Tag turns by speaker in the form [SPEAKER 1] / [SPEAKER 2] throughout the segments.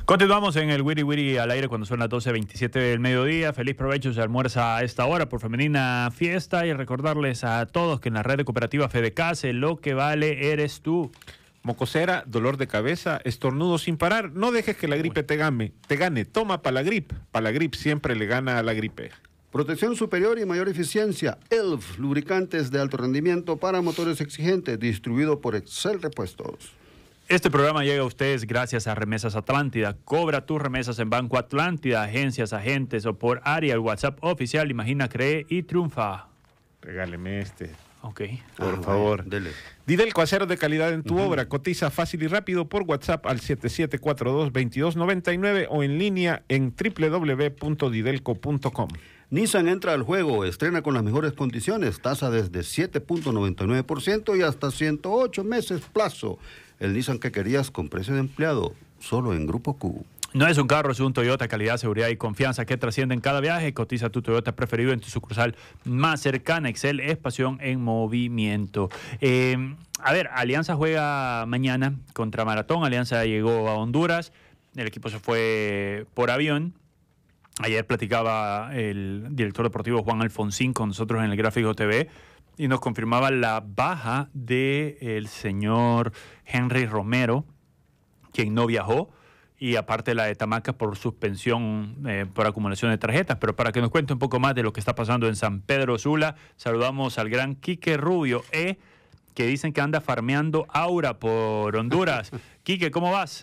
[SPEAKER 1] Continuamos en el Wiri Wiri al aire cuando son las 12:27 del mediodía. Feliz provecho, se almuerza a esta hora por Femenina Fiesta y recordarles a todos que en la red de cooperativa Fedecase lo que vale eres tú.
[SPEAKER 2] Mocosera, dolor de cabeza, estornudo sin parar. No dejes que la gripe te gane. Toma Palagrip. Palagrip siempre le gana a la gripe.
[SPEAKER 3] Protección superior y mayor eficiencia. ELF, lubricantes de alto rendimiento para motores exigentes, distribuido por Excel Repuestos.
[SPEAKER 1] Este programa llega a ustedes gracias a Remesas Atlántida. Cobra tus remesas en Banco Atlántida, agencias, agentes o por área. El WhatsApp oficial, imagina, cree y triunfa.
[SPEAKER 2] Regáleme este.
[SPEAKER 1] Ok.
[SPEAKER 2] Por favor.
[SPEAKER 3] Dele.
[SPEAKER 2] Didelco, acero de calidad en tu obra. Cotiza fácil y rápido por WhatsApp al 7742-2299 o en línea en www.didelco.com.
[SPEAKER 3] Nissan entra al juego, estrena con las mejores condiciones, tasa desde 7.99% y hasta 108 meses plazo. El Nissan que querías con precio de empleado, solo en Grupo Q.
[SPEAKER 1] No es un carro, es un Toyota, calidad, seguridad y confianza que trasciende en cada viaje. Cotiza tu Toyota preferido en tu sucursal más cercana. Excel es pasión en movimiento. Alianza juega mañana contra Maratón. Alianza llegó a Honduras. El equipo se fue por avión. Ayer platicaba el director deportivo Juan Alfonsín con nosotros en el Gráfico TV y nos confirmaba la baja del señor Henry Romero, quien no viajó, y aparte la de Tamaca por suspensión por acumulación de tarjetas. Pero para que nos cuente un poco más de lo que está pasando en San Pedro Sula, saludamos al gran Quique Rubio, que dicen que anda farmeando aura por Honduras. Quique, ¿cómo vas?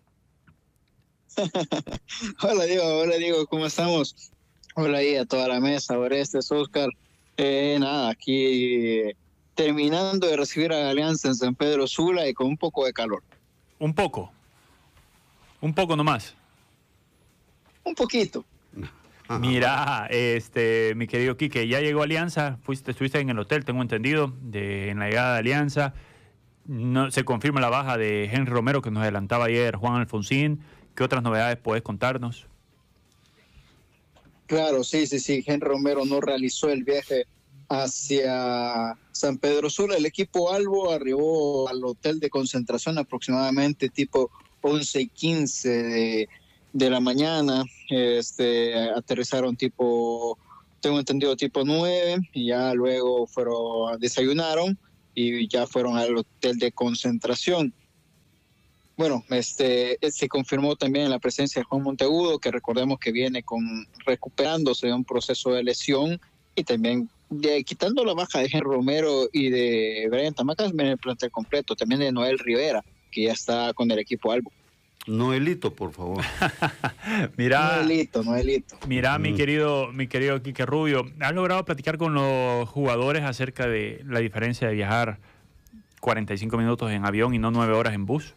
[SPEAKER 4] Hola Diego, ¿cómo estamos? Hola ahí a toda la mesa, Orestes, Oscar. Aquí terminando de recibir a Alianza en San Pedro Sula y con un poco de calor.
[SPEAKER 1] Un poco nomás.
[SPEAKER 4] Un poquito.
[SPEAKER 3] Ajá.
[SPEAKER 1] Mira, mi querido Quique, ya llegó Alianza, estuviste en el hotel, tengo entendido, en la llegada de Alianza. No, se confirma la baja de Henry Romero, que nos adelantaba ayer Juan Alfonsín. ¿Qué otras novedades podés contarnos?
[SPEAKER 4] Claro, sí. Henry Romero no realizó el viaje hacia San Pedro Sula. El equipo Albo arribó al hotel de concentración aproximadamente tipo 11:15 de la mañana. Aterrizaron tengo entendido tipo 9, y ya luego desayunaron y ya fueron al hotel de concentración. Bueno, se confirmó también la presencia de Juan Monteagudo, que recordemos que viene recuperándose de un proceso de lesión, y también quitando la baja de Henry Romero y de Brian Tamacas, viene el plantel completo, también de Noel Rivera, que ya está con el equipo Albo.
[SPEAKER 3] Noelito, por favor.
[SPEAKER 1] Mira,
[SPEAKER 4] Noelito.
[SPEAKER 1] Mira, mi querido Quique Rubio, ¿has logrado platicar con los jugadores acerca de la diferencia de viajar 45 minutos en avión y no 9 horas en bus?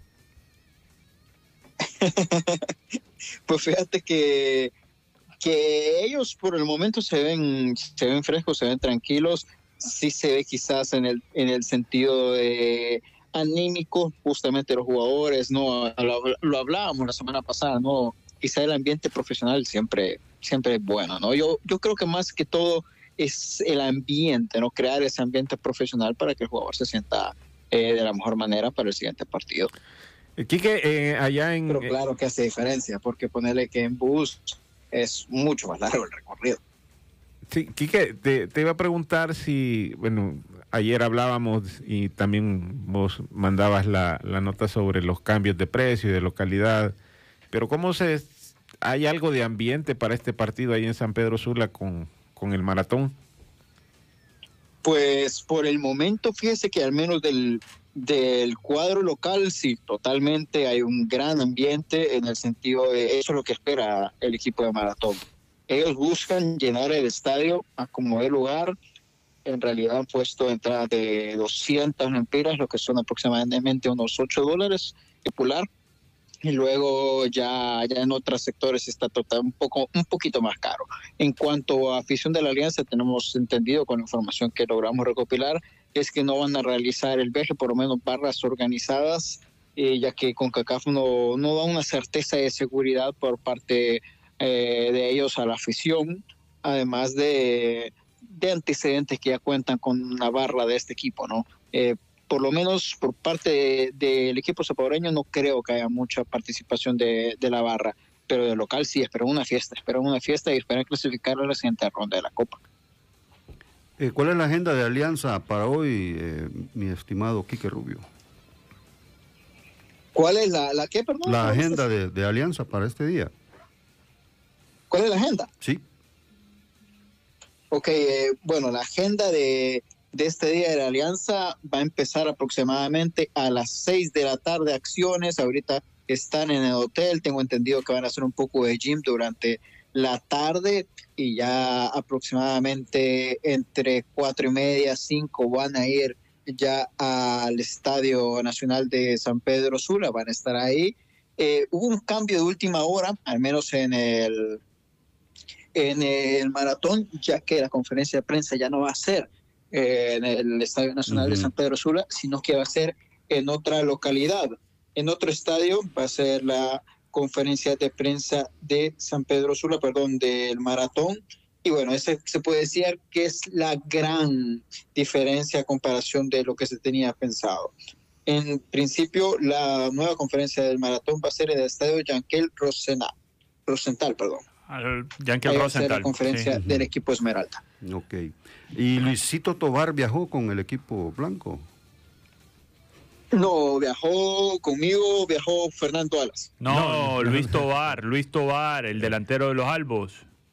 [SPEAKER 4] Pues fíjate que ellos por el momento se ven frescos, se ven tranquilos. Sí se ve quizás en el sentido de anímico, justamente los jugadores, no lo hablábamos la semana pasada, no, quizá el ambiente profesional siempre es bueno, ¿no? Yo creo que más que todo es el ambiente, ¿no? Crear ese ambiente profesional para que el jugador se sienta de la mejor manera para el siguiente partido.
[SPEAKER 2] Quique,
[SPEAKER 4] Pero claro que hace diferencia, porque ponerle que en bus es mucho más largo el recorrido.
[SPEAKER 2] Sí, Quique, te iba a preguntar si, ayer hablábamos y también vos mandabas la nota sobre los cambios de precio y de localidad, pero ¿hay algo de ambiente para este partido ahí en San Pedro Sula con el Maratón?
[SPEAKER 4] Pues por el momento, fíjese que al menos del cuadro local, sí, totalmente hay un gran ambiente, en el sentido de eso es lo que espera el equipo de Maratón. Ellos buscan llenar el estadio a como dé lugar. En realidad han puesto entradas de 200 lempiras, lo que son aproximadamente unos $8 popular. Y luego ya en otros sectores está un poquito más caro. En cuanto a afición de la Alianza, tenemos entendido con la información que logramos recopilar, es que no van a realizar el viaje, por lo menos barras organizadas, ya que CONCACAF no da una certeza de seguridad por parte de ellos a la afición, además de antecedentes que ya cuentan con una barra de este equipo, ¿no? por lo menos por parte del equipo salvadoreño, no creo que haya mucha participación de la barra, pero de local sí, esperan una fiesta y esperan clasificar a la siguiente ronda de la Copa.
[SPEAKER 3] ¿Cuál es la agenda de Alianza para hoy, mi estimado Quique Rubio?
[SPEAKER 4] ¿Cuál es la qué, perdón?
[SPEAKER 3] La agenda de Alianza para este día.
[SPEAKER 4] ¿Cuál es la agenda?
[SPEAKER 3] Sí.
[SPEAKER 4] Ok, bueno, la agenda de este día de la Alianza va a empezar aproximadamente a las 6 de la tarde, acciones. Ahorita están en el hotel, tengo entendido que van a hacer un poco de gym durante la tarde y ya aproximadamente entre 4:30, 5 van a ir ya al Estadio Nacional de San Pedro Sula, van a estar ahí. Hubo un cambio de última hora, al menos en el maratón, ya que la conferencia de prensa ya no va a ser en el Estadio Nacional de San Pedro Sula, sino que va a ser en otra localidad. En otro estadio va a ser la conferencia de prensa de San Pedro Sula, del maratón. Y bueno, ese se puede decir que es la gran diferencia a comparación de lo que se tenía pensado. En principio, la nueva conferencia del maratón va a ser en el estadio Yankel Rosenthal.
[SPEAKER 1] Yankel
[SPEAKER 4] va a ser la
[SPEAKER 1] Rosenthal.
[SPEAKER 4] conferencia del equipo Esmeralda.
[SPEAKER 3] Ok. ¿Y Luisito Tobar viajó con el equipo blanco?
[SPEAKER 4] No, viajó conmigo, viajó Fernando Alas.
[SPEAKER 1] No, Luis Tobar, el delantero de los Albos.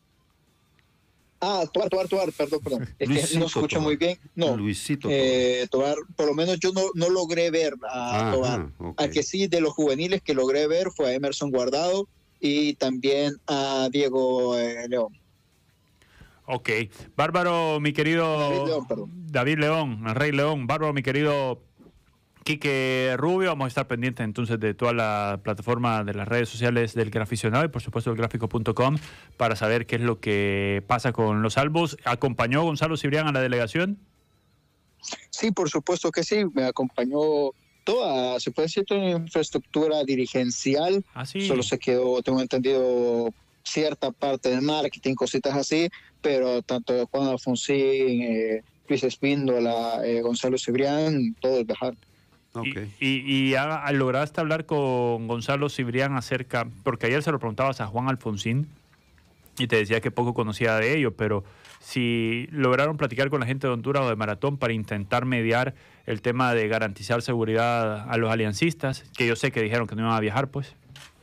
[SPEAKER 4] Ah, Tobar, perdón. Es
[SPEAKER 3] Luisito
[SPEAKER 4] que no escucho
[SPEAKER 3] Tobar.
[SPEAKER 4] muy bien. No,
[SPEAKER 3] Luisito
[SPEAKER 4] Tobar, por lo menos yo no logré ver a Tobar.
[SPEAKER 3] Okay.
[SPEAKER 4] Al que sí, de los juveniles que logré ver fue a Emerson Guardado y también a Diego León.
[SPEAKER 1] Ok, bárbaro, mi querido
[SPEAKER 4] David León,
[SPEAKER 1] el Rey León, bárbaro, mi querido Quique Rubio. Vamos a estar pendientes entonces de toda la plataforma de las redes sociales del Graficionado y por supuesto del Gráfico.com para saber qué es lo que pasa con los Albos. ¿Acompañó Gonzalo Cibrián a la delegación?
[SPEAKER 4] Sí, por supuesto que sí, me acompañó toda, se puede decir, toda la infraestructura dirigencial.
[SPEAKER 1] Sí.
[SPEAKER 4] Solo se quedó, tengo entendido, cierta parte del marketing, cositas así, pero tanto Juan Alfonsín, Luis Espíndola, Gonzalo Cibrián, todos viajaron.
[SPEAKER 3] Okay.
[SPEAKER 4] Y
[SPEAKER 1] lograste hablar con Gonzalo Cibrián acerca, porque ayer se lo preguntabas a Juan Alfonsín y te decía que poco conocía de ello, pero si lograron platicar con la gente de Honduras o de Maratón para intentar mediar el tema de garantizar seguridad a los aliancistas, que yo sé que dijeron que no iban a viajar, pues.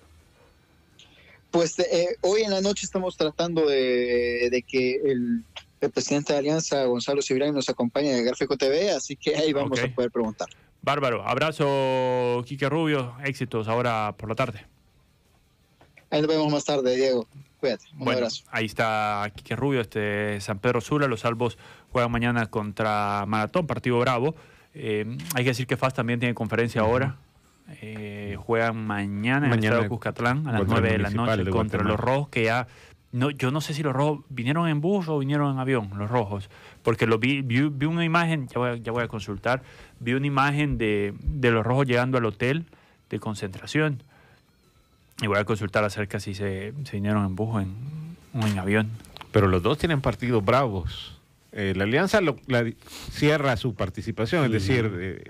[SPEAKER 4] Pues hoy en la noche estamos tratando de que el presidente de Alianza, Gonzalo Cibrián, nos acompañe en el Gráfico TV, así que ahí vamos a poder preguntar.
[SPEAKER 1] Bárbaro. Abrazo, Quique Rubio. Éxitos ahora por la tarde.
[SPEAKER 4] Ahí nos vemos más tarde, Diego. Cuídate. Un abrazo.
[SPEAKER 1] Ahí está Quique Rubio, San Pedro Sula. Los Albos juegan mañana contra Maratón, partido bravo. Hay que decir que FAS también tiene conferencia ahora. Juegan mañana en el Estadio Cuscatlán a las 9 de la noche contra los Rojos, que ya... No, yo no sé si los Rojos vinieron en bus o vinieron en avión, los Rojos, porque vi una imagen, ya voy a consultar, vi una imagen de los Rojos llegando al hotel de concentración y voy a consultar acerca si se vinieron en bus o en avión.
[SPEAKER 2] Pero los dos tienen partidos bravos. La Alianza cierra su participación, es decir,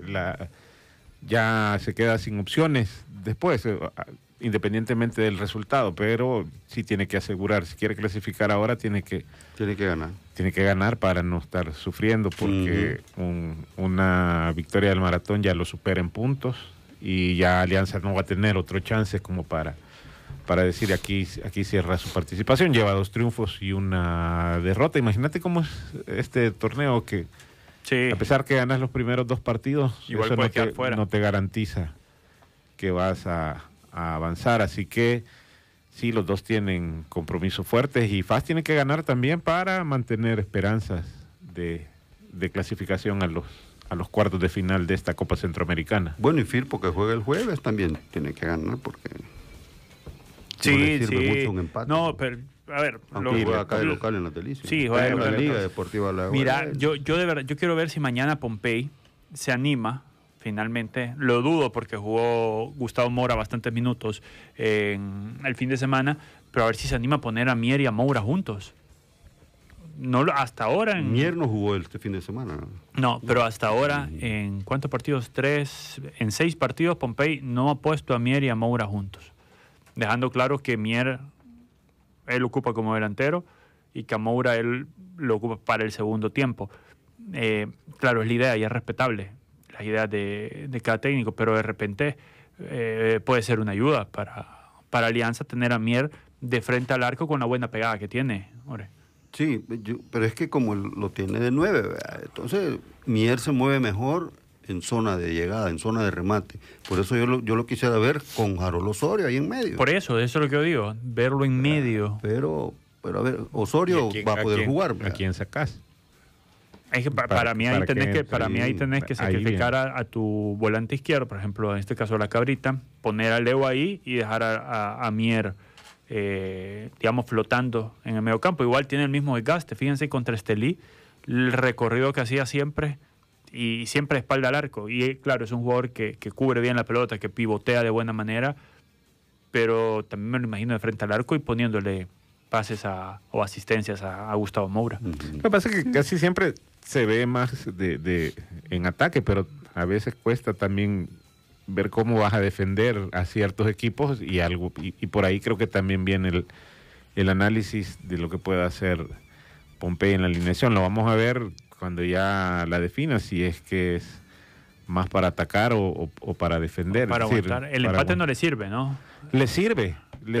[SPEAKER 2] ya se queda sin opciones después, independientemente del resultado, pero sí tiene que asegurar, si quiere clasificar ahora, tiene que
[SPEAKER 3] ganar.
[SPEAKER 2] Tiene que ganar para no estar sufriendo, porque una victoria del Maratón ya lo supera en puntos y ya Alianza no va a tener otro chance como para decir aquí cierra su participación. Lleva 2 triunfos y una derrota. Imagínate cómo es este torneo, que a pesar que ganas los primeros 2 partidos,
[SPEAKER 1] igual
[SPEAKER 2] eso no te garantiza que vas a avanzar, así que sí, los dos tienen compromisos fuertes y FAS tiene que ganar también para mantener esperanzas de clasificación a los cuartos de final de esta Copa Centroamericana.
[SPEAKER 3] Bueno, y Firpo, que juega el jueves, también tiene que ganar porque
[SPEAKER 1] sí.
[SPEAKER 3] mucho un empate.
[SPEAKER 1] No, pero a ver,
[SPEAKER 3] aunque juega acá de local en la Delicia.
[SPEAKER 1] Sí, juega
[SPEAKER 3] en la
[SPEAKER 1] local.
[SPEAKER 3] Liga Deportiva La
[SPEAKER 1] Mira, yo de verdad, yo quiero ver si mañana Pompey se anima. Finalmente, lo dudo porque jugó Gustavo Mora bastantes minutos en el fin de semana, pero a ver si se anima a poner a Mier y a Moura juntos. no hasta ahora...
[SPEAKER 3] Mier no jugó este fin de semana.
[SPEAKER 1] No, pero hasta ahora, ¿en cuántos partidos? En 6 partidos, Pompey no ha puesto a Mier y a Moura juntos. Dejando claro que Mier, él ocupa como delantero y que a Moura él lo ocupa para el segundo tiempo. Claro, es la idea y es respetable, las ideas de cada técnico, pero de repente puede ser una ayuda para Alianza tener a Mier de frente al arco con la buena pegada que tiene. Ore.
[SPEAKER 3] Sí, pero es que como él lo tiene de 9, ¿verdad? Entonces Mier se mueve mejor en zona de llegada, en zona de remate. Por eso yo lo quisiera ver con Harold Osorio ahí en medio.
[SPEAKER 1] Por eso es lo que yo digo, verlo en medio.
[SPEAKER 3] Pero a ver, Osorio va a poder jugar.
[SPEAKER 2] ¿A quién sacás?
[SPEAKER 1] Es que para mí ahí tenés que sacrificar a tu volante izquierdo, por ejemplo, en este caso la Cabrita, poner a Leo ahí y dejar a Mier, digamos, flotando en el medio campo. Igual tiene el mismo desgaste. Fíjense contra Estelí, el recorrido que hacía siempre y siempre espalda al arco. Y claro, es un jugador que cubre bien la pelota, que pivotea de buena manera, pero también me lo imagino de frente al arco y poniéndole pases o asistencias a Gustavo Moura.
[SPEAKER 2] Lo que pasa es que casi siempre se ve más en ataque, pero a veces cuesta también ver cómo vas a defender a ciertos equipos y por ahí creo que también viene el análisis de lo que pueda hacer Pompey en la alineación. Lo vamos a ver cuando ya la defina, si es que es más para atacar o para defender.
[SPEAKER 1] Para aguantar. El empate no le sirve, ¿no?
[SPEAKER 2] Le sirve,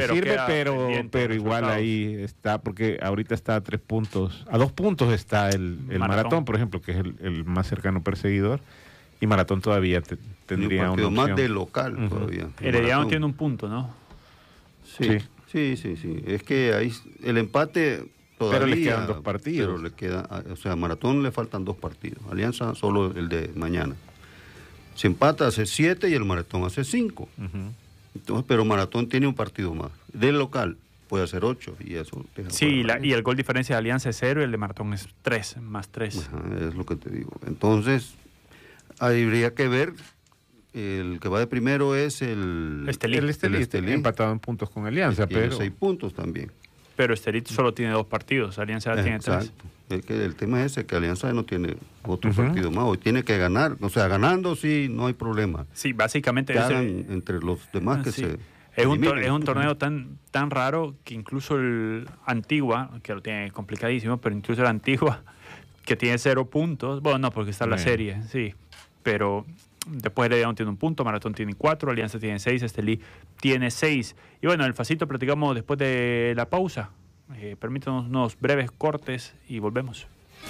[SPEAKER 2] pero igual
[SPEAKER 1] resultados.
[SPEAKER 2] Ahí está, porque ahorita está a 3 puntos, a 2 puntos está el Maratón, por ejemplo, que es el más cercano perseguidor, y Maratón todavía tendría
[SPEAKER 3] un partido
[SPEAKER 2] una opción
[SPEAKER 3] más de local todavía.
[SPEAKER 1] Herediano tiene un punto, ¿no?
[SPEAKER 3] Sí. Es que ahí el empate todavía...
[SPEAKER 2] Pero le quedan 2 partidos.
[SPEAKER 3] Pero le queda, o sea, a Maratón le faltan 2 partidos. Alianza solo el de mañana. Si empata hace 7 y el Maratón hace 5. Entonces, pero Maratón tiene un partido más. Del local puede hacer 8 y eso...
[SPEAKER 1] Sí, y el gol diferencia de Alianza es 0 y el de Maratón es 3, más 3.
[SPEAKER 3] Ajá, es lo que te digo. Entonces, habría que ver, el que va de primero es el
[SPEAKER 2] Estelí empatado en puntos con Alianza,
[SPEAKER 3] tiene
[SPEAKER 2] pero
[SPEAKER 3] 6 puntos también.
[SPEAKER 1] Pero Estelí solo tiene 2 partidos, Alianza tiene 3.
[SPEAKER 3] Es que el tema es ese, que Alianza no tiene otro partido más, hoy tiene que ganar, o sea, ganando sí, no hay problema.
[SPEAKER 1] Sí, básicamente
[SPEAKER 3] entre los demás que
[SPEAKER 1] sí.
[SPEAKER 3] se...
[SPEAKER 1] Es un torneo tan raro que incluso el Antigua, que lo tiene complicadísimo, pero incluso el Antigua, que tiene 0 puntos, bueno, no, porque está en la serie, sí, pero después Herediano tiene 1 punto, Maratón tiene 4, Alianza tiene 6, Estelí tiene 6. Y bueno, el facito platicamos después de la pausa. Permítanos unos breves cortes y volvemos.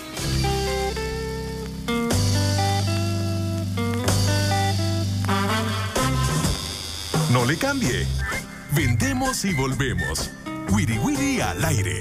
[SPEAKER 5] No le cambie. Vendemos y volvemos. Wiri Wiri al aire.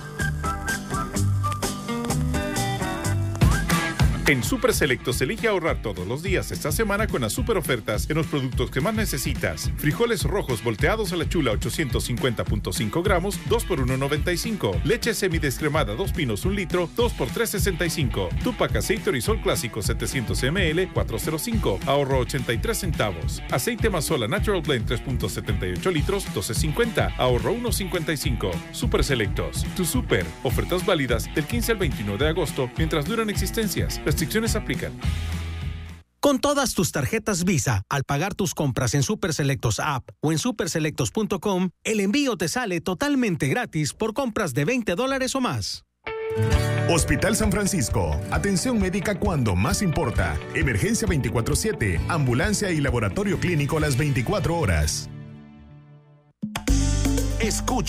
[SPEAKER 5] En Super Selectos elige ahorrar todos los días esta semana con las super ofertas en los productos que más necesitas. Frijoles rojos volteados a la chula 850.5 gramos, 2 por 1.95. Leche semidescremada 2 pinos 1 litro, 2 por 3.65. Tupac aceite Orisol clásico 700 ml, 4.05. Ahorro 83 centavos. Aceite Mazola Natural Blend 3.78 litros, 12.50. Ahorro 1.55. Super Selectos. Tu super. Ofertas válidas del 15 al 21 de agosto mientras duran existencias. Restricciones aplican.
[SPEAKER 6] Con todas tus tarjetas Visa, al pagar tus compras en Super Selectos App o en superselectos.com, el envío te sale totalmente gratis por compras de $20 o más.
[SPEAKER 5] Hospital San Francisco. Atención médica cuando más importa. Emergencia 24/7. Ambulancia y laboratorio clínico las 24 horas. Escucha.